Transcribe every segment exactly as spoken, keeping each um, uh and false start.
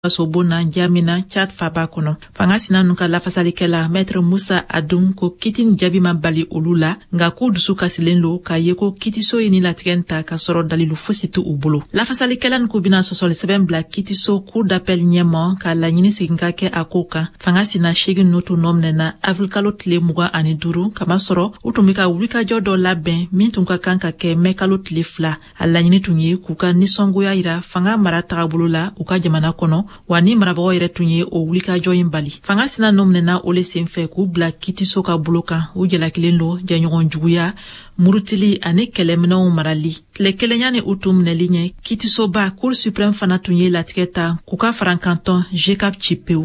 Sobona Jamina Chad Faba kono. Fanga sina nuka lafasalikela Maître Moussa Adoum ko kitin jabima bali ulula nga ku dusu kasilenlo ka yeko kitiso ini latigenta ka soro dalilu fositu ubulu. Lafasalikela nku bina sosole seben bla kitiso ku d'appel nyema ka la nyini siginka ke akoka. Fanga sina shegi notu nomne na avrikalo tile muga ani duru kama soro utumika wika jodo laben mintunka kanka ke mekalo tile fla. Ala nyini tunye kuka nisongo ya ira fanga marata bulula uka jamana kono wani marabago yere tunye o wulika joyin bali. Fanga sina nomne na ole senfe ku bla kitiso ka buloka u jela kilendo janyogon juguya murutili ane kelemna marali. Tle kelenyane utum ne linye kitiso ba Cour suprême fana tunye la tiketa kuka francanton Jekap Chipeu.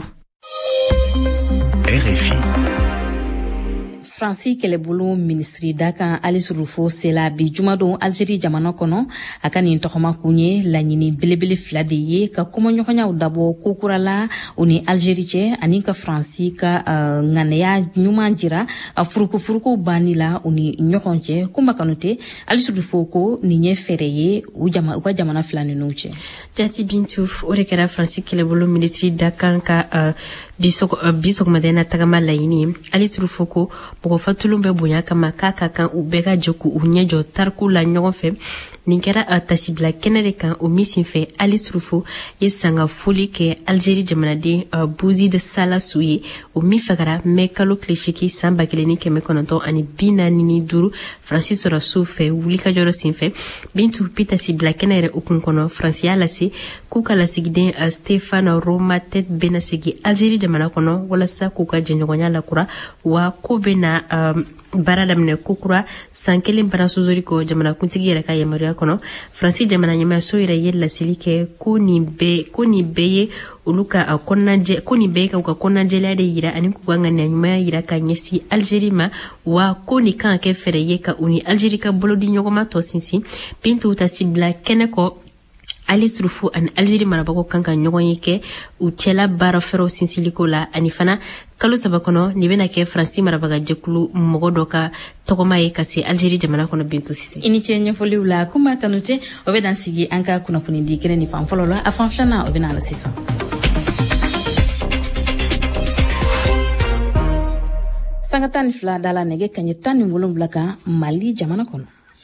R F I Fransi Kelebulu Ministri Daka Alice Rufo Sela bi Jumadon Algérie jamana kono akani ntokoma kunye la nyini belebele fladeye ka kuma nyokonya udabo kukurala uni Algérie che anika Fransi ka uh, nganeya nyuma jira uh, furuku furuku banila uni nyokonche kumba kanute Alice Rufo ko ninye fereye ujama kwa jamana flani nuche Jati Bintouf orekera Fransi Kelebulu Ministri Daka ka uh, bisok uh, bisok madena tagama laini Alice Rufo ko Boko fatulumbe bonya kama kaka kan ubega joku unyejo tarku la nyogofe ninkera atasibla kenere kan o misinfe Alice Rufo yesanga fuli ke Algérie jamanade uh, buzi de sala suye o mifagara mekalo klishiki samba keleni ke mekononto ani bina nini duru Francis Rasufe wulika joro sinfe bintu pita sibla kenere ukunkono Francia lasi kuka la sigide uh, Stefano Roma tet benasigi Algérie jamana kono wala sa kuka jenyogonya la kura wa kubena um, barada mne kukura sankele mbara suzuriko jamana kuntigi yera kaya maria kono Francis jamana nyama so ira yella silike kuni be kuni beye uluka akona je kuni beka uka kona jela de yira ani kuganga na nyuma yira ka nyesi Algérie ma wa kuni kan ke fereye ka uni Algérie ka bolodi nyogoma to sinsi pintu utasibla keneko Alice Rufo an Algérie marabako kanka nyogonye ke uchela bara fero sinsiliko la anifana kalu sabakono nibena ke Fransi marabaga jekulu mogodoka tokoma e kasi Algérie jamana kono bintu sisi ini chenye foli ula kuma kanute obeda sigi anka kuna kunindi kene ni pamfolo la afanflana obena la sisa sangatani fla dala nege kanyetani mulum blaka Mali jamana kono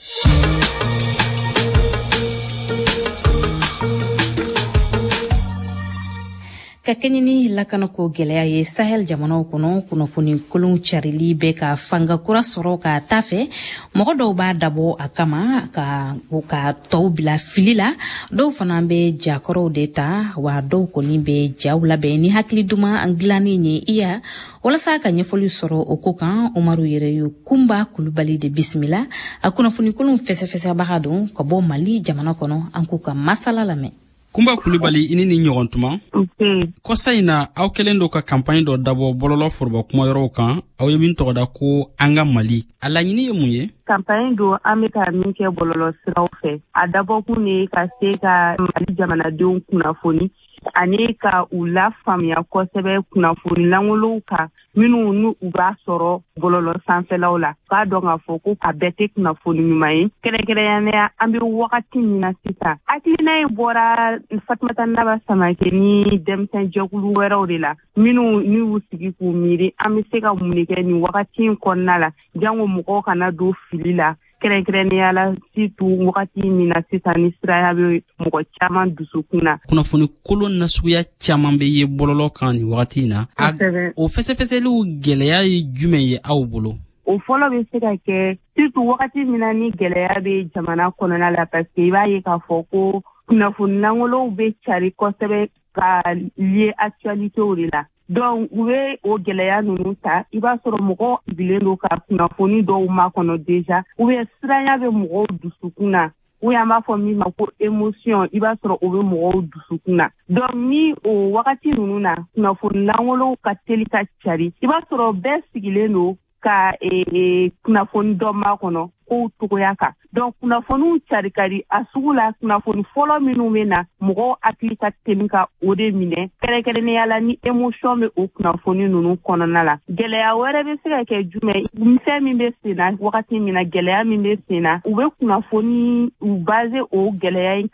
Kakenini lakana ko geleya ye Sahel jamana kono kuno funi kulun charili be ka fanga kura soro ka tafe mogo do ba dabo akama ka ka to bila filila do fana be jakoro deta wa do koni be jawla be ni hakli duma anglani ni iya wala sa ka nyefoli soro okokan Umaru Yereyu Kumba Kulubali de bismillah akuna funi kulun fese fese bagado ko bo Mali jamana kono ankuka masala lame Kumba Kulubali ini ni nyogontuma okay. Kosa ina aw kelendo ka campagne do dabo bololo forba kuma yoro kan aw yemin to da ko anga Mali ala nyini yemuye campagne do ameka minke bololo siraw fe adabo kuni ka se ka Mali jamana de kuna foni aneka ula famia ko sebe kuna foni langolo ka minu nu uba soro bololo sanfelaw la ka donga foko abete kuna foni nyumai kere kere yana ambi wakati mina sita atina e bora Fatmata Naba Samake ni demsen jokulu weraw de la minu ni usigi ku miri ambi seka munike ni wakati konna la jango muko kana do filila kere kere ni ala situ wakati mina sita ni sira be muko chama dusukuna kuna foni kolon na suya chama be ye bololo kan ni wakati na o fese fese lu geleya jume ye aw bolo o folo be seka ke situ wakati mina ni geleya be jamana kono na la parce que iba ye ka foko kuna foni nangolo be chari ko sebe ka lié actualité o la donc we o geleya nunu ta iba soro mogo bilendo ka kuna foni do ma kono deja we siranya be mogo dusukuna we amba fo mi ma ko émotion iba soro o be mogo dusukuna donc ni o wakati nunu na kuna foni nangolo ka telika chari iba soro be sigileno ka e, e kuna foni do ma kono ko tukoyaka donc kuna fonu charikari asugula kuna fonu folo minu mena mogo aklika telinka ode mine kere kere ne yala ni emotion me o kuna fonu nunu konona la geleya were be sega ke jume mfe mi be sena wakati mina geleya mi be sena ube kuna foni u base o geleya inka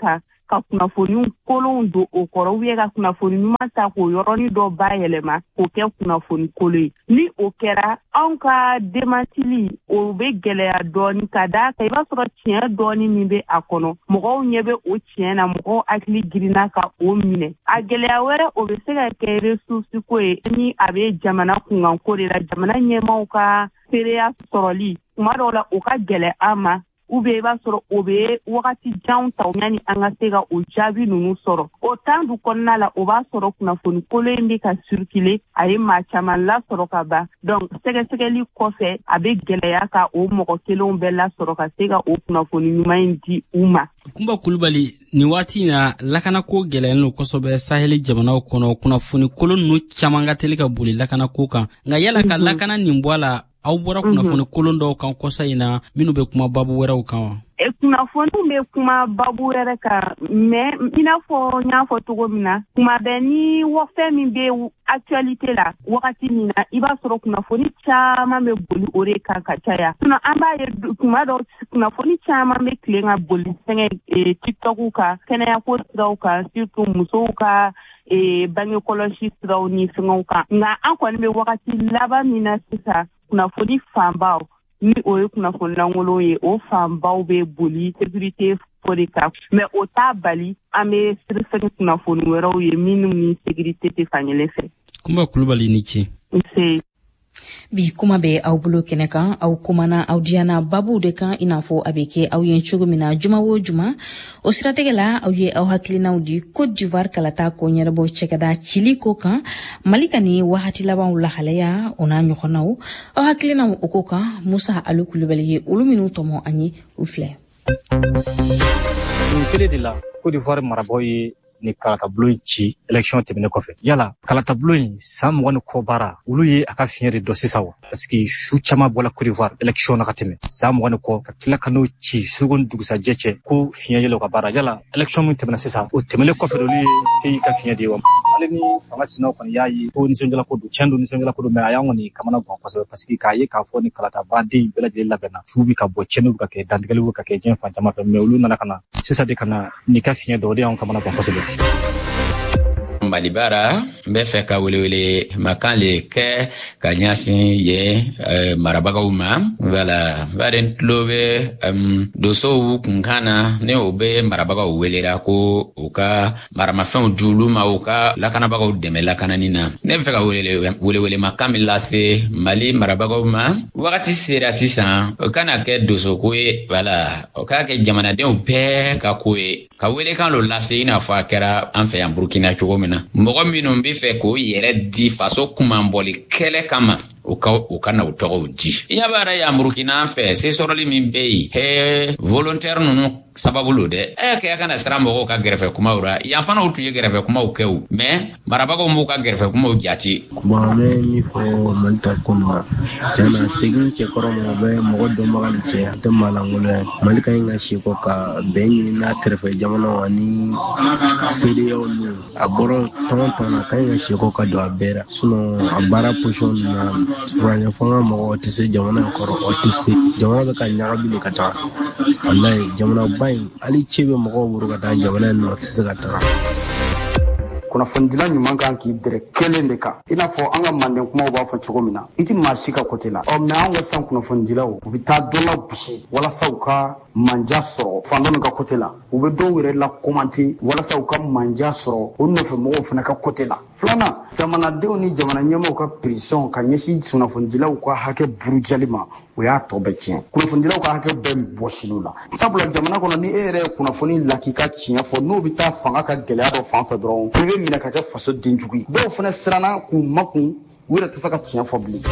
ka kunnafoni kolon do o kɔrɔ u ye ka kunnafoni ɲuman ta k'o yɔrɔni dɔ bayɛlɛma k'o kɛ kunnafoni kolo ye ni o kɛra anw ka demantili o be gɛlɛya dɔɔni ka daa ka i b'a sɔrɔ tiɲɛ dɔɔni min be a kɔnɔ mɔgɔw ɲɛ be o tiɲɛ na mɔgɔw hakili girinna ka o minɛ a gɛlɛya wɛrɛ o be se ka kɛ resursi ko ye ni a be jamana kunkanko de la jamana ɲɛmaw ka seereya sɔrɔli kuma dɔw la o ka gɛlɛ an ma ou bien i b'a sɔrɔ o be wagati jan ta yani an ka se ka o jaabi ninnu sɔrɔ o temps du kɔnɔna la o b'a sɔrɔ kunnafoni kolo in bɛ ka circuler a ye maa caman lasɔrɔ ka ban donc sɛgɛsɛgɛli kɔfɛ a bɛ gɛlɛya ka o mɔgɔ kelenw bɛɛ lasɔrɔ ka se ka o kunnafoni ɲuman in di u ma. Kunba Kulubali, nin waati in na lakanako gɛlɛyalen don kosɛbɛ Saheli jamanaw kɔnɔ kunnafoni kolo ninnu caman ka teli ka boli lakanako kan nka yala ka lakana nin bɔ a la aw bɔra kunnafoni kolon dɔw kan kɔsa in na minnu bɛ kuma babu wɛrɛw kan wa? E kunnafoniw bɛ kuma babu wɛrɛ kan mais i n'a fɔ n y'a fɔ cogo min na kuma bɛ ni fɛn min bɛ actualité la wagati min na i b'a sɔrɔ kunnafoni caman bɛ boli o de kan ka caya sinon an b'a ye kuma dɔw kunnafoni caman bɛ tilen ka boli fɛngɛ tiktok kan kɛnɛyako siraw kan surtout musow ka bange kɔlɔsi siraw ni fɛngɛw kan nka an kɔni bɛ wagati laban min na sisan kunnafoni fanbaw ni o ye kunnafoni lankolon ye o fanbaw bɛ boli sécurité fo de kan mais o t'a bali an bɛ sɛgɛsɛgɛ kunnafoni wɛrɛw ye minnu ni sécurité tɛ fankelen fɛ. Kunba Kulubali ni ce. Nse. Bi kuma bɛ aw bolo kɛnɛ kan aw kumana aw diyana babu de kan i n'a fɔ a bɛ kɛ aw ye cogo min na juma o juma o siratigɛ la aw ye aw hakilinaw di Côte d'Ivoire kalata ko ɲɛnabɔ cɛkɛda cili ko kan Mali ka ni wagati labanw lahalaya o n'a ɲɔgɔnnaw aw hakilinaw o ko kan Musa Alu Kulubali ye olu minnu tɔmɔ an ye u filɛ. Nin kelen de la Côte d'Ivoire marabagaw ye ni kalatabulo in ci élection tɛmɛnen kɔfɛ yala kalatabulo in san mugan ni kɔ baara olu ye a ka fiɲɛ de dɔ sisan wa parce que su caman bɔla Côte d'Ivoire élection na ka tɛmɛ san mugan ni kɔ ka tila ka n'o ci sugun dugusajɛ cɛ ko fiɲɛ yɛlɛ ka baara yala élection min tɛmɛna sisan o tɛmɛnen kɔfɛ olu ye se ka fiɲɛ de wa ale ni fanga sinaw kɔni y'a ye ko nisɔndiyala ko don tiɲɛ don nisɔndiyala ko don mais a y'an kɔni kamana gan kosɛbɛ parce que k'a ye k'a fɔ ni kalatabaden bɛɛ lajɛlen labɛnna su bi ka bɔ tiɲɛniw bɛ ka kɛ dantigɛliw bɛ ka kɛ diɲɛ fan caman fɛ mais olu nana ka na sisan de ka na ni ka fiɲɛ dɔ o de y'an kamana gan kosɛbɛ. Malibara bɛ fɛ ka welewele makan le kɛ ka ɲasin ye marabagaw ma voilà baden tulo bɛ dosow kunkan na ne o bɛ marabagaw welera ko u ka maramafɛnw di olu ma u ka lakanabagaw dɛmɛ lakanani na ne bɛ fɛ ka welewele makan min lase Mali marabagaw ma wagati sera sisan o kana kɛ dosoko ye voilà o k'a kɛ jamanadenw bɛɛ ka ko ye ka welekan lo lase i n'a fɔ a kɛra an fɛ yan Burkina cogo min na mɔgɔ minnu bɛ fɛ k'o yɛrɛ di faso kumanbɔli kɛlɛ kama o ka o ka na o tɔgɔw di i ɲɛ b'a yan Burkina fɛ se sɔrɔli min bɛ yen hɛ volontaire ninnu sababu lo dɛ ɛ kɛ kana siran mɔgɔw ka gɛrɛfɛ kumaw ra yan fana u tun ye gɛrɛfɛ kumaw kɛ o mais marabagaw m'u ka gɛrɛfɛ kumaw jate. Bon an bɛ min fɔ Mali ta ko na tiɲɛna segin cɛkɔrɔ mɔgɔ bɛ mɔgɔ dɔnbaga de cɛ a tɛ maalankolo ye Mali ka ɲi ka si kɔ ka bɛn ɲini n'a kɛrɛfɛ jamanaw ani C D A O ninnu a bɔra tɔn tɔn na ka ɲi ka si kɔ ka don a bɛɛ la sinon a baara position na furanɲɛ fanga mɔgɔ tɛ se jamana in kɔrɔ o tɛ se jamana bɛ ka ɲagabi de ka taa wallahi jamana ba in hali ce bɛ mɔgɔw bolo ka taa jamana in nɔ tɛ se ka taa. Kunnafonidila ɲuman kan k'i dɛrɛ kelen de kan i n'a fɔ an ka manden kumaw b'a fɔ cogo min na i tɛ maa si ka côté la ɔ mais an ka san kunnafonidilaw u bɛ taa dɔ la gosi walasa u ka manja sɔrɔ fan dɔ nin ka côté la u bɛ dɔw yɛrɛ la commenter walasa u ka manja sɔrɔ o nɔfɛ mɔgɔw fana ka côté la filanan jamanadenw ni jamana ɲɛmaaw ka pression ka ɲɛsin kunnafonidilaw ka hakɛ burujali ma o y'a tɔ bɛɛ tiɲɛ kunnafonidilaw ka hakɛ bɛɛ bɔsiliw la sabula jamana kɔnɔ ni e yɛrɛ ye kunnafoni lak'i ka tiɲɛ fɔ n'o bɛ taa fanga ka gɛlɛya dɔ fan fɛ dɔrɔn i bɛ minɛ ka kɛ faso denjugu ye dɔw fana siranna k'u makun u yɛrɛ tɛ se ka tiɲɛ fɔ bilen.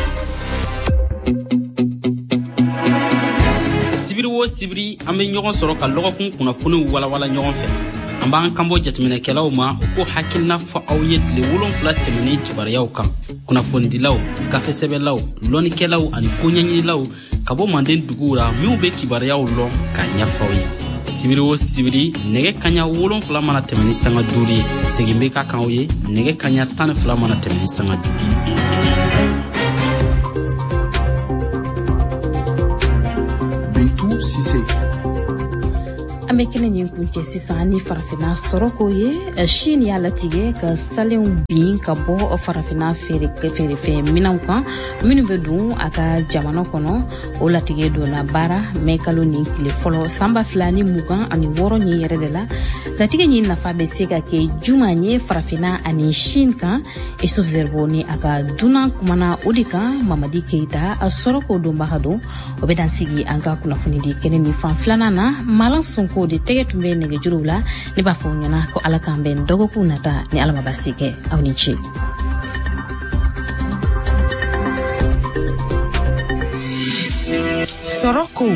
Sibiri o sibiri an bɛ ɲɔgɔn sɔrɔ ka lɔgɔkun kunnafoniw walawala ɲɔgɔn fɛ an b'an kanbɔ jateminɛkɛlaw ma u ko hakilina fɔ aw ye tile wolonfila tɛmɛnen kibaruyaw kan kunnafonidilaw gafesɛbɛlaw lɔnnikɛlaw ani koɲɛɲinilaw ka bɔ manden duguw la minnu bɛ kibaruyaw lɔn k'a ɲɛfɔ aw ye sibiri o sibiri nɛgɛ kaɲa wolonfila mana tɛmɛ ni sanga duuru ye segin bɛ ka kan aw ye nɛgɛ kaɲa tan ni fila mana tɛmɛ ni sanga duuru ye. an bɛ kelen ɲin kun cɛ sisan ni farafina sɔrɔ ko ye Chine y'a latigɛ ka salenw bin ka bɔ farafina feere feerefɛn minɛnw kan minnu bɛ don a ka jamana kɔnɔ. O latigɛ donna baara mɛ kalo ni tile fɔlɔ sanba fila ni mugan ani wɔɔrɔ ɲin yɛrɛ de la. Latigɛ ɲin nafa bɛ se ka kɛ juman ye farafina ani Chine kan. Isuf Zerbo ni a ka dunan kumana o de kan. Mamadi Keita a sɔrɔ ko donbaga don. O bɛ dan sigi an ka kunnafoni di kɛnɛ ni fan filanan na. Malan Sonko de tɛgɛ tun bɛ nɛgɛjuruw la. Ne b'a fɔ ɲɛna ko ala k'an bɛn dɔgɔkun nata ni ala ma basi kɛ aw ni ce. Sɔrɔ ko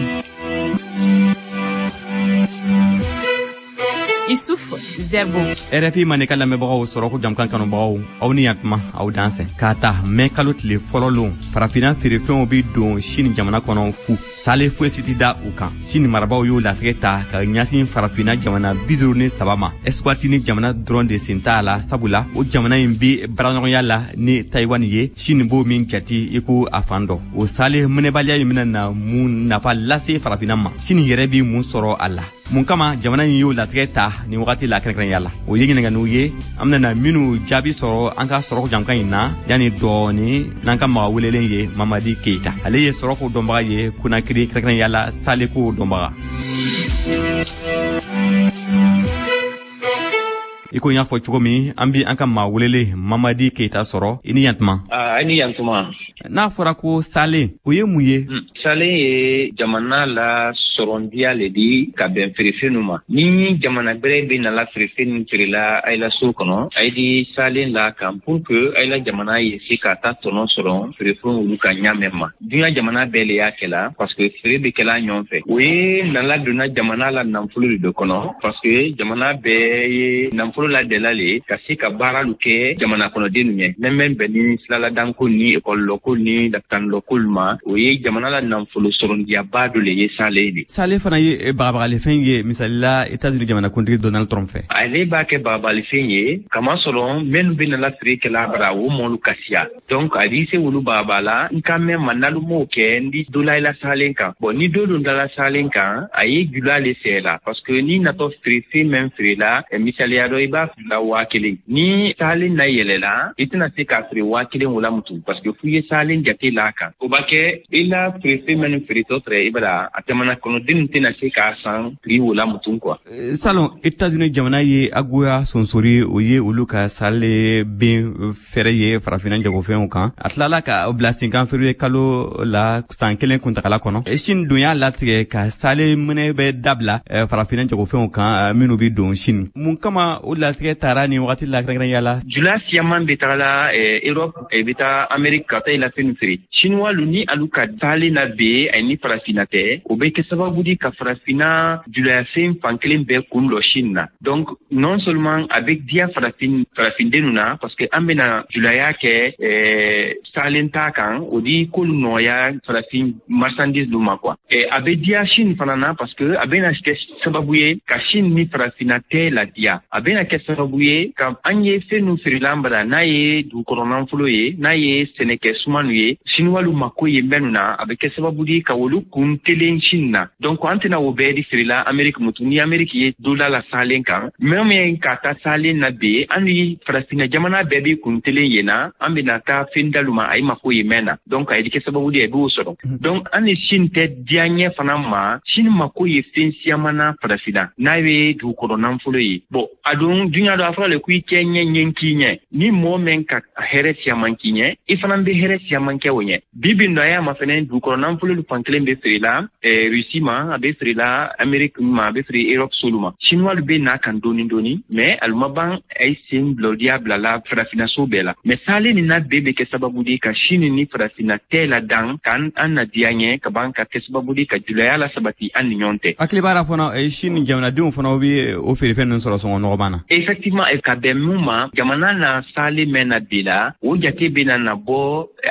Isuf Zerbo. R F I manika lamɛbagaw sɔrɔ ko jamkan kanubagaw aw ni yantuma aw danse k'a ta mɛ kalo tile fɔlɔlon farafina feerefɛnw bi don Chine jamana kɔnɔ fu sale foyi si ti da u kan. Chine marabaw y'o latigɛ ta ka ɲasin farafina jamana bi duuru ni saba ma. Eswati ni jamana dɔrɔn de sen t'a la sabula o jamana in bi baraɲɔgɔnya la ni Taiwan ye. Chine b'o min jati i ko a fan dɔ. O sale minɛbaliya in bɛna na mun nafa lase farafina ma. Chine yɛrɛ bi mun sɔrɔ a la. Mun kama jamana in y'o latigɛ ta ni wagati la kɛrɛnkɛrɛnya la. O ye ɲininkaliw ye an bɛna minnu jaabi sɔrɔ an ka sɔrɔ jamkan in na yanni dɔɔni n'an ka maga welelen ye Mamadi Keita. Ale ye sɔrɔko dɔnbaga ye Konakiri kɛrɛnkɛrɛnya la saleko dɔnbaga. Iko y'a fɔ cogo min an bi an ka maa welele Mamadi Keita sɔrɔ i ni yantuma. Ah, ni yantuma. N'a fɔra ko salen o ye mun ye? Mm. Salen ye jamana la sɔrɔndiya le di ka bɛn feerefɛnw ma. Ni jamana bɛrɛ bɛ na la feerefɛn feerela ay la so kɔnɔ ay di salen la kan pour que ay la jamana ye se ka ta tɔnɔ sɔrɔ feerefɛnw olu ka ɲamɛ ma. Dunya jamana bɛɛ le y'a kɛla parce que feere bɛ kɛla ɲɔgɔn fɛ. O ye nala donna jamana la nafolo de do kɔnɔ parce que jamana bɛɛ ye nafolo la dɛla le ka se ka baara lu kɛ jamana kɔnɔdenw ɲɛ. Nɛmɛ bɛ ni silaladanko ni ekɔlilɔko ni lakanilɔko ma o ye jamana la nafolo sɔrɔndiyaba dɔ le ye salen de. Sale fana ye bagabagalifɛn ye misalila États-Unis jamanakuntigi Donald Trump fɛ. Ale b'a kɛ bagabagalifɛn ye kamasɔrɔ minnu bɛ nala feere kɛla bara o mɔlu kasiya. Donc a b'i se wulu bagabala n ka mɛn ma n'alu m'o kɛ n di dɔ la i la salen kan. Bon ni dɔ don dala salen kan a ye jula le sɛla parce que ni natɔ feerefɛn min feerela misaliya dɔ i b'a feerela waa kelen. Ni salen na yɛlɛla i tɛna se k'a feere waa kelen wala mutu parce que f'u ye salen jate la kan. O b'a kɛ i la feerefɛn min feeretɔ sɔrɔ i b'a a tɛmɛna kɔnɔdenw tɛna se k'a san prix wala mutu quoi. Salon États-Unis jamana ye agoya sonsori o ye olu ka sale ben fɛrɛ ye farafina jagofɛnw kan. A tilala ka bila senkan feere kalo la san kelen kuntagala kɔnɔ. Chine don y'a latigɛ ka sale minɛ bɛ dabila farafina jagofɛnw kan minnu bi don Chine. Mun kama o latigɛ taara ni wagati la kɛrɛnkɛrɛnya la? Jula siyaman bɛ taga la Europe bɛ taa Amérique ka taa i la fɛn feere. Chinois lu ni alu ka sale na be ay ni farafina tɛ o bɛ kɛ sababu di ka farafina julayafɛn fan kelen bɛɛ kun dɔ Chine na. Donc non seulement a bɛ diya farafin farafindenu na parce que an bɛna julaya kɛ eh, salen ta kan o di k'olu nɔgɔya farafin marchandise lu ma quoi. Eh, a bɛ diya Chine fana na parce que a bɛna kɛ sababu ye ka Chine ni farafina tɛ la diya. A bɛna kɛ sababu ye ka an ye fɛn nu feerela an bara n'a ye dugukɔnɔ nafolo ye n'a ye sɛnɛkɛ sumanu ye Chinois lu mako ye minnu na a bɛ kɛ sababu di ka olu kun telen Chine na. Donc an tɛna o bɛɛ di feerela Amérique mutu ni Amérique ye dola la salen kan même min ka ta salen na be an ni farafina jamana bɛɛ bi kun telen ye na an bɛna taa fɛn dalu ma a ye mako ye mɛn na. Donc a ye kɛ sababu di a b'o sɔrɔ. Donc an ni Chine tɛ diya ɲɛ fana ma Chine mako ye fɛn siyaman na farafina n'a ye dugukɔnɔ nafolo ye. Bon a don dunya dɔ a fɔra le ko i kɛ ɲɛ ɲɛ k'i ɲɛ ni mɔgɔ min ka hɛrɛ siyaman k'i ɲɛ i fana bɛ hɛrɛ siyaman kɛ o ɲɛ. Bibi dɔ a y'a ma fɛnɛ dugukɔnɔ nafolo fan kelen bɛ feerela eh, Russie ma a bɛ feerela Amérique ma a bɛ feere Europe solu ma. Chinois bɛ n'a kan dɔɔni dɔɔni mais alu ma ban a ye sen bila o diya bila la farafinaso bɛɛ la. Mais salen nin na bɛɛ bɛ kɛ sababu di ka Chine ni farafina tɛ la dan kan an na diya ɲɛ ka ban ka kɛ sababu di ka julaya la sabati an ni ɲɔgɔn tɛ. Hakili b'a la fana Chine jamanadenw fana bɛ o feerefɛn ninnu sɔrɔ sɔngɔ nɔgɔman na. Effectivement ka bɛn mun ma jamana na salen mɛn na bi la o jate bɛ na na bɔ a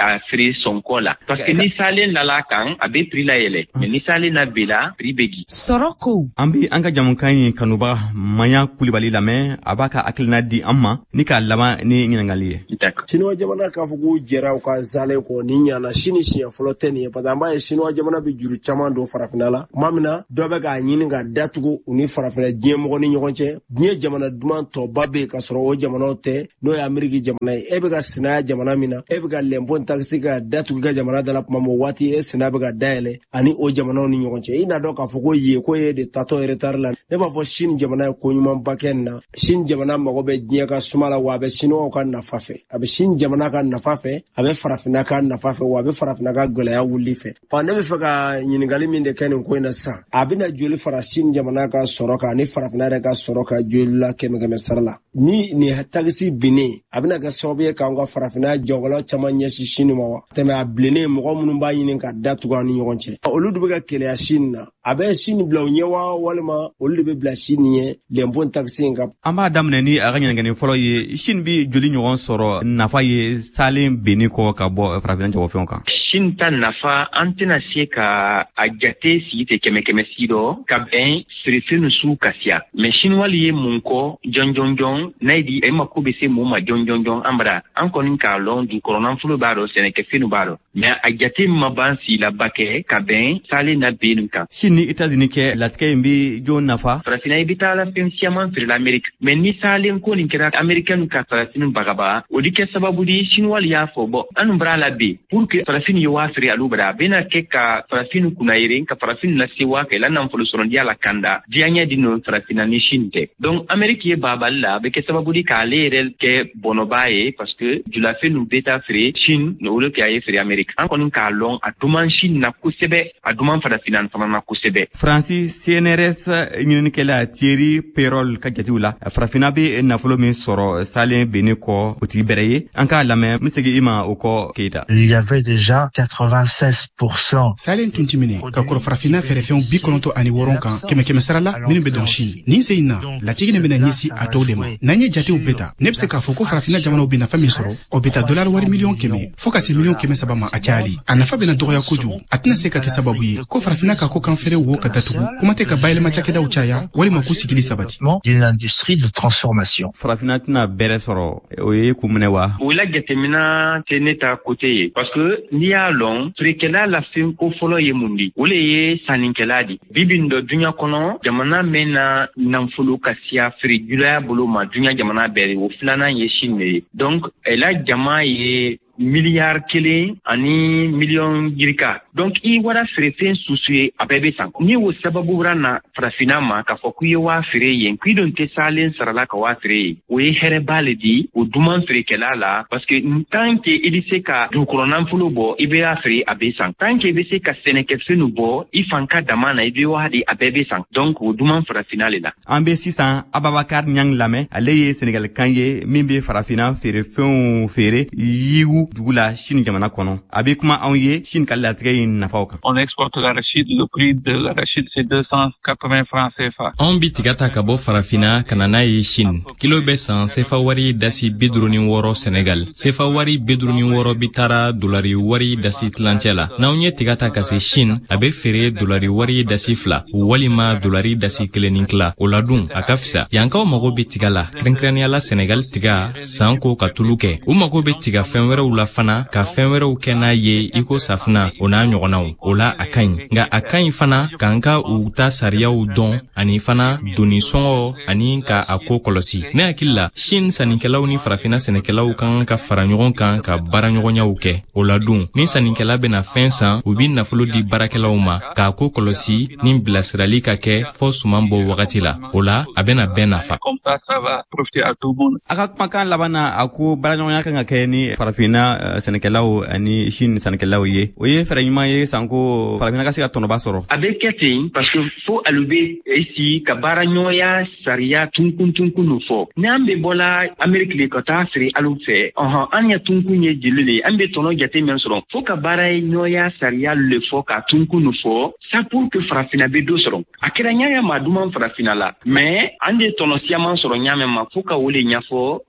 ka fere sonko la parce que ni salen la la kan abe prix la yele mais ni salen na bela prix begi soroko ambi anga jamun kan kanuba manya kulibali la me abaka aklina di amma ni ka lama ni ngangali Shinwa jamana ka fugu jera ka zale ko ni nyana shini shiya flotte ni pa damba e shinwa jamana bi juru chama do farafina la mamina do be ga nyini ga datugo uni farafina die mo ni nyokonche die jamana duman to babe ka soro o jamana te no ya ameriki jamana e be ga sina jamana mina e be ga lembo taxi ga datugo ga jamana dala mamo wati e sina be ga daele ani o jamana ni nyokonche ina do ka fugo ye ko ye de tato retar la ne ba fo shin jamana ko nyuma bakenna shin jamana mago be die ka sumala wa be shinwa ka nafafe abe shin jamana ka nafafe abe farafina ka nafafe wa be farafina ka golaya wuli fe pa ne be fe ka nyinigali min de ken ko ina sa abina joli farashin jamana ka soroka ni farafina ka soroka joli la keme keme sarla ni ni tagisi bine abina ka sobe ka ngo farafina jogolo chama nyesi shinuma wa teme ablene mo ko munun ba nyinin ka datu ga ni yonche oludu be ka kele ya shinna abe shin bla nyewa walma oludu be bla shinye lembon tagisi nga amba damne ni aga nyangani folo ye shin bi joli nyon soro nafa ye salen beni ko ka bo farafina jawo fe kan shin ta nafa antena se ka ajate si te keme keme sido ka ben sirifinu su kasia mais shin wali ye munko jonjonjon naidi e makobe se muma jonjonjon ambra an konin ka lon du corona fulu baro sene ke finu baro mais ajate mabansi la bake ka ben sale na benu kan shin ni États-Unis ke latke mbi jo nafa farafina ibita la pensiaman fir l'Amérique mais ni sale ko ni kira american ka farafinu bagaba odike sababu di shin wali ya fo bo anu bra la be pour que farafinu yo wasri alubra bena ke ka farafinu kuna yere ka farafinu na siwa ke la nan fulu soron dia la kanda dianya dino farafina ni shinte donc Amérique ye baballa be ke sababu di ka lerel ke bonobaye parce que du la fait nous beta fré Chine no le ke aye fré Amérique an konin ka long aduman Chine na kusebe aduman farafina na kusebe Francis C N R S ñin ke la Thierry Perol ka jatiwula farafina be na fulu min soro salen bene ko oti bereye an ka lame misegi ima o ko keita il y avait déjà quatre-vingt-seize pour cent salen tuntimine ka kor farafina fere few bi konto ani woronka keme keme sarala min be don Chine ni seina la tigine bena nyesi atodema nanye jate ubeta nepse ka foko farafina jamana obina fami soro obeta dollar wari million keme foka si million keme sabama achali anafa bena doya koju atina seka ke sababu yi ko farafina ka ko kan fere wo ka datugu kuma te ka bayle ma chakeda uchaya wali makusi kili sabati d'une industrie de transformation farafina tina bere soro oye kumnewa wala getemina teneta kote parce que ni a long trikela la fin ko folo ye mundi wole ye saninkela di bibindo dunya kono jamana mena namfulu kasia frigula bolo ma dunya jamana bere wo flana ye shinne donc ela jama ye milliard kelen ani million girika donc i wara fere fen susuye abebe san ni wo sababu rana farafina ma ka fo ku ye wa fere yen ku don te salen sarala ka wa fere o ye here baledi o duman fere kala la parce que tant que il se ka du corona fulo bo ibe a fere abe san tant que be se ka seneke fenu bo i fanka damana ibe wa di abebe san donc o duman farafina le la ambe sisan Ababakar Nyang Lame aleye Senegal kanye mimbe farafina fere fen fere yiwu dugula Chine jamana kono abi kuma onye Chine kala tgay nafauka on exporte l'arachide le prix de l'arachide c'est deux cent quatre-vingts francs C F A on bitigata kabo farafina kanana yi Chine kilo be cent C F A wari dasi bidruni woro Senegal C F A wari bidruni woro bitara dolari wari dasi tlanchela na onye tigata kasi Chine abe fere dolari wari dasi fla walima dolari dasi kleninkla oladun akafisa yanka mago bitigala krenkrenia la Senegal tiga sanko katuluke o mago bitiga fenwere la fana ka fenwerew kena ye iko safna ona nyogonaw ola akany nga akany fana kanka u ta sariyaw don ani fana doni songo ani ka akokolosi ne akilla Chine saninkelaw ni farafina senekelaw kan ka faranyogon kan ka baranyogonyaw ke ola dun ni saninkela bena fensan u bin nafolo di barakelaw ma ka akokolosi ni bilasirali ka ke fo sumambo wakati la ola abena benafa comme ça ça va profiter à tout le monde aka makan labana ako baranyogonya kan ke ni farafina Senekelaw ani Chine Senekelaw ye oye fere nyuma ye sanko farafina kasi ka tono basoro avec ketin parce que faut alube ici ka baranyoya saria tunkun tunkun no fo nambe bola Amerique le kota sri alufe aha anya tunkun ye jilile ambe tono gete men soro faut ka baranyoya saria le fo ka tunkun no fo ça pour que farafina be do soro akira nyaya maduma farafina la mais ande tono siaman soro nyame ma faut ka wole nyafo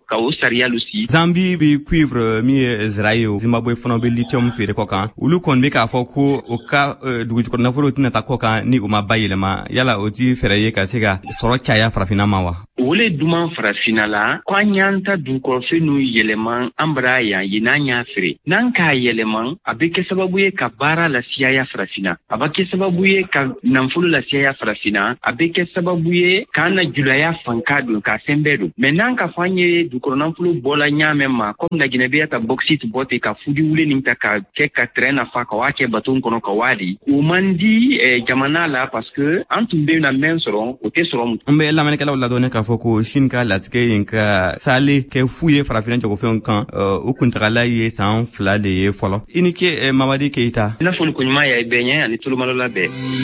ka o sariya lu si. Zambie bi cuivre mi Israel Zimbabwe fana be lithium fere ko kan ulu kon be ka fɔ ko o ka dugu jukɔrɔ nafolo tina ta ko kan ni o ma bayɛlɛma yala o ti fɛrɛ ye ka se ka sɔrɔ caya farafina ma wa. Wole duman farafina la ko an y'an ta dugukɔrɔfɛn n'u yɛlɛman an bara yan ye n'an y'a feere n'an k'a yɛlɛman a bɛ kɛ sababu ye ka baara lasiyaya farafina a bɛ kɛ sababu ye ka nafolo lasiyaya farafina a bɛ kɛ sababu ye k'an na julaya fanka don k'a fɛn bɛɛ don mɛ n'an ka fɔ an ye dugukɔrɔ nafolo bɔla ɲaamɛ ma komi laginɛbeya ta bɔkisiti bɔ ten ka fudi wule nin ta ka kɛ ka terɛn nafa ka waa kɛ baton kɔnɔ ka waa di o man di eh, jamana la parce que an tun bɛ na mɛn sɔrɔ o tɛ sɔrɔ. An bɛ lamɛnnikɛlaw ladɔn k'a fɔ ko Chine ka latigɛ in ka sale kɛ fu ye farafina jagofɛnw kan o kuntagala ye san fila de ye fɔlɔ. I ni ce Mamadi Keita. I n'a fɔ ko ɲuman y'a bɛɛ ɲɛ ani tulomalola bɛɛ.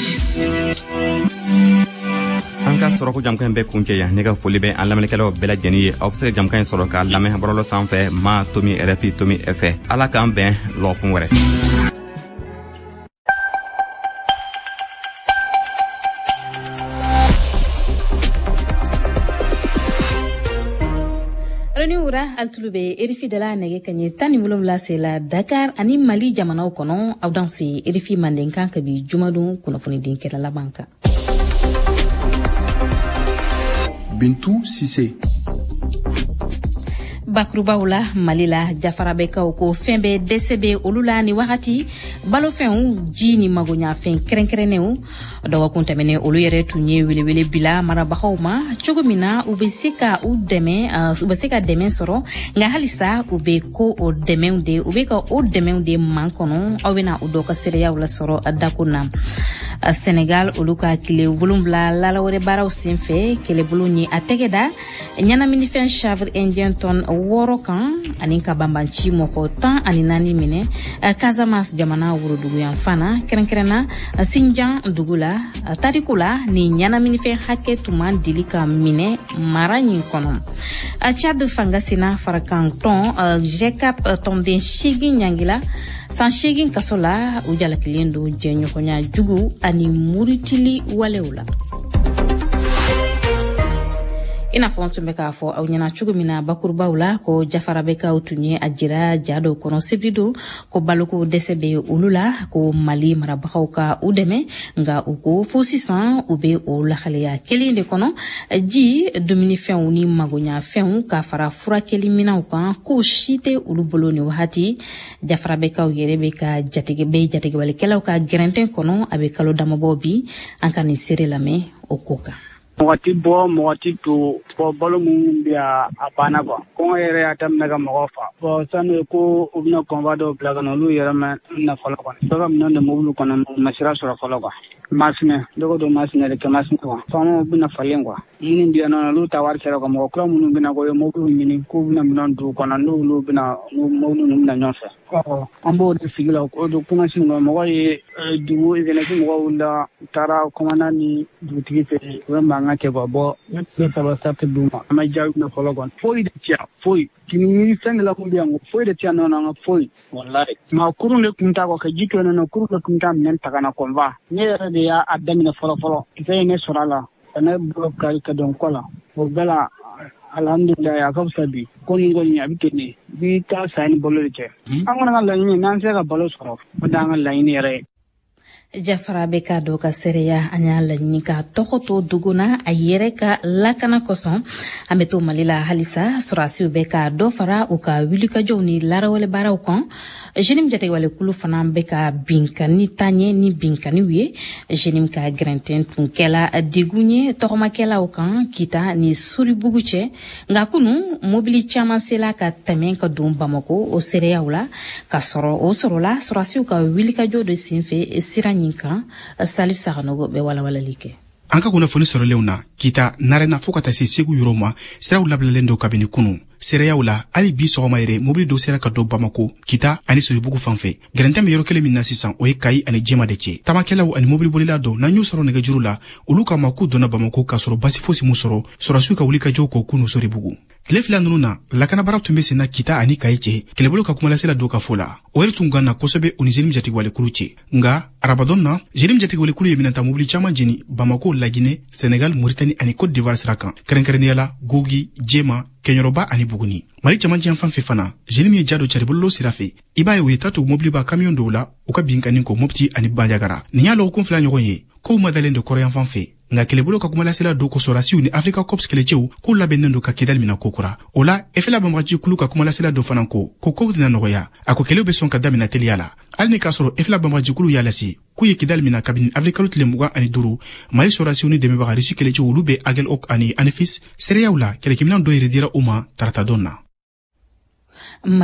An ka sɔrɔ ko jamkan bɛɛ kuncɛ yan ne ka foli bɛ an lamɛnnikɛlaw bɛɛ lajɛlen ye aw bɛ se ka jamkan in sɔrɔ k'a lamɛn bɔlɔlɔ sanfɛ ma Tomi R F I Tomi F Ala k'an bɛn lɔkun wɛrɛ. Altulube erifi de la nege kanye tani mulum la se la Dakar ani Mali jamanaw kono aw dan se erifi mandenkan kabi jumadun kunafoni dinke la banka. Bintou Sissé. Bakrubawla Malila Jafara Bekaw ko fembe desebe olula ni wakati balo fenw ji ni magonya fen krenkrenu dawa kuntamene olu yere tunye wele wele bila marabahoma chogomina ubesika udeme uh, ubesika deme soro nga halisa ube ko o demeunde ube ka o demeunde mankono awena udoka sereya wala soro adakuna uh, Senegal oluka kile volumbla lala wore baraw sinfe kile buluni ategeda nyana minifen chavre indien ton woro kan ani ka bambanci moko tan ani nani mine uh, Casamance jamana wuro dugu yan fana kerenkerena uh, Sinjan dugula uh, tarikula ni nyana minifen hake tuman dilika mine mara nyin kono uh, Chad fangasina farakan ton uh, jekap uh, ton den shigi nyangila san shigin kasola ujala kilendo jenyo konya jugu ani muritili waleula. Ina fontu meka fo au nyana chugumina bakurbaula ko Jafara Bekaw tunye ajira jado kono sibrido ko baloko desebe ulula ko Mali marabakaw ka udeme nga uko fosisan ube o lakhaliya kelinde kono ji domini fen ni magonya fen ka fara fura kelimina kan ko shite ulubolo ni wahati Jafara Bekaw yerebe ka jatige be jatige wale kelaw ka gerenten kono abe kalo damabobi ankani sere lame okoka. Mɔgɔti bɔ mɔgɔti to fɔ balo mun bɛ a banna quoi kɔngɔ yɛrɛ y'a daminɛ ka mɔgɔ fa bon sani ko u bɛna kɔnba dɔw bila ka na olu yɛrɛ mɛn na fɔlɔ kɔni dɔ ka minɛn de mobili kɔnɔ ma sira sɔrɔ fɔlɔ quoi masinɛ dɔgɔ don masinɛ de kɛ masinɛ quoi faamaw bɛna falen quoi minnu bɛ yan nɔ olu ta wari sera ka mɔgɔ kura minnu bɛna ko ye mobili ɲini k'u bɛna minɛn dugu kɔnɔ n'olu bɛna mobili ninnu bɛna ɲɔgɔn fɛ ɔ an b'o de sigi la o de kuma si nɔ mɔgɔ ye dugu jeunesse mɔgɔw wulila u taara kɔmanda ni dugutigi fɛ u bɛ mankan kɛ quoi bɔ ne tɛ taba sati d'u ma an ma jaabi na fɔlɔ kɔni foyi de ti yan foyi kini fɛn de la kun bɛ yan foyi de ti yan nɔ an ka foyi walayi maa kurun de kun t'a kɔ ka ji to yen nɔ kurun de kun t'a minɛn ta ka na kɔnfa ne yɛrɛ de y'a daminɛ fɔlɔ fɔlɔ kisɛ ye ne sɔrɔ a la ka ne bolo kari ka don kɔ la o bɛɛ la alhamdulilayi a ka fisa bi ko nin kɔni a bɛ ten de bi taa sa ni balo de cɛ an kɔni ka laɲini n'an sera ka balo sɔrɔ o t'an ka laɲini yɛrɛ ye. Jafara Beka do ka sereya anya laɲini ka tɔgɔtɔ duguna a yɛrɛ ka lakana kosɔn an bɛ to Mali la halisa sɔrɔasiw bɛ ka dɔ fara u ka wulikajɔw ni larawale baaraw kan jenim jategwale kulu fana bɛ ka binkani taɲɛ ni binkaniw ye jenim ka gɛrɛntɛn tun kɛla degun ye tɔgɔmakɛlaw kan kita ni suribugu cɛ nka kunu mobili caman sela ka tɛmɛ ka don Bamako o sereyaw la ka sɔrɔ o sɔrɔla sɔrɔasiw ka wulikajɔ de senfɛ sira ɲin kan Salif Saganogo bɛ walawalali kɛ. An ka kunnafoni sɔrɔlenw na kita narena fo ka taa se Segu yɔrɔ ma siraw labilalen do kabini kunu sereyaw la hali bi sɔgɔma yɛrɛ mobili dɔ sera ka dɔ Bamako kita ani Soyibugu fanfɛ gɛrɛntɛn bɛ yɔrɔ kelen min na sisan o ye Kayi ani Jema de cɛ tamakɛlaw ani mobili bolila dɔ n'an y'u sɔrɔ nɛgɛjuru la olu k'a ma k'u donna Bamako k'a sɔrɔ basi fosi mu sɔrɔ sɔrɔsiw ka wulikajɔw kɔ kunu Soyibugu tile fila nunu na lakanabara tun be senna kita ani kaye cɛ kɛlɛbolo ka kumalasela dɔ ka fɔ la o yɛrɛ tun ganna kosɛbɛ o ni zenim jatigwalekulu cɛ nga arabadɔn na zenim jatigwalekulu ye minɛnta mobili caman jeni bamako lagine senegal moritani ani cote d'ivoire sira kan kɛrɛnkɛrɛnnenya la gogi jema kɛɲɔrɔba ani buguni mali camancɛ fan fɛ fana zenim ye ja do caribololo sira fɛ i b'a ye u ye ta tugu mobiliba kamiyon dɔw la u ka binkanin ko mopti ani banjagara nin y'a lɔgɔkun fila ɲɔgɔn ye kow ma dalen de kɔrɔyan fan fɛ nga kɛlɛbolo ka kumalasela do ko sorasiw ni afrika cops kɛlɛcɛw k'u labɛnnen do ka kidali mina kokura o la efela banbagaji kulu ka kumalasela do fana ko ko kow tɛna nɔgɔya a ko kɛlɛw be sɔn ka damina teliya la hali ni k'a sɔrɔ efela banbagaji kulu y'a lase k'u ye kidali mina kabini afrikalo tile mugan ani duru mali sorasiw ni dɛmɛbaga risi kɛlɛcɛw olu be agel ok ani anefis seereyaw la kɛlɛkɛminan dɔ yɛrɛ dira u ma tarata dɔn na